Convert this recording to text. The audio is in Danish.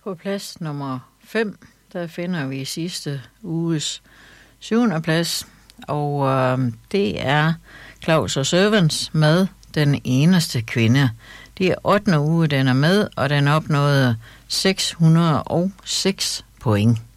På plads nummer 5, der finder vi sidste uges 7. plads, og det er Claus og Servants med Den Eneste Kvinde. Det er 8. uge, den er med, og den opnåede 606 point.